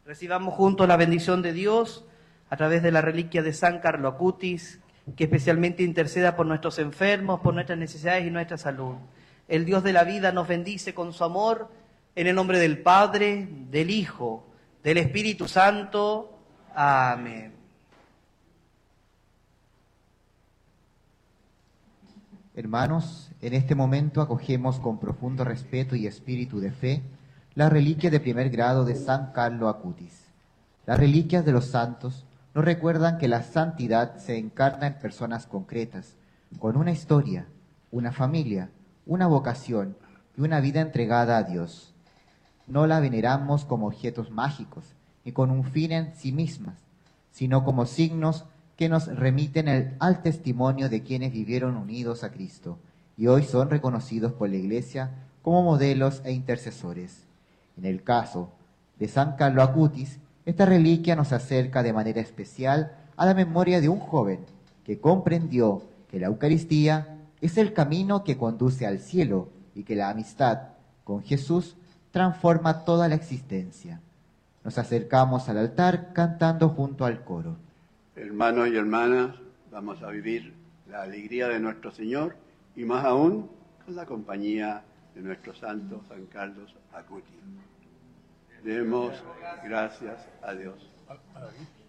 Recibamos juntos la bendición de Dios a través de la reliquia de San Carlo Acutis, que especialmente interceda por nuestros enfermos, por nuestras necesidades y nuestra salud. El Dios de la vida nos bendice con su amor, en el nombre del Padre, del Hijo, del Espíritu Santo. Amén. Hermanos, en este momento acogemos con profundo respeto y espíritu de fe la reliquia de primer grado de San Carlo Acutis. Las reliquias de los santos nos recuerdan que la santidad se encarna en personas concretas, con una historia, una familia, una vocación y una vida entregada a Dios. No la veneramos como objetos mágicos ni con un fin en sí mismas, sino como signos que nos remiten al testimonio de quienes vivieron unidos a Cristo y hoy son reconocidos por la Iglesia como modelos e intercesores. En el caso de San Carlo Acutis, esta reliquia nos acerca de manera especial a la memoria de un joven que comprendió que la Eucaristía es el camino que conduce al cielo y que la amistad con Jesús transforma toda la existencia. Nos acercamos al altar cantando junto al coro. Hermanos y hermanas, vamos a vivir la alegría de nuestro Señor y más aún con la compañía de nuestro santo San Carlos Acutis. Demos gracias a Dios.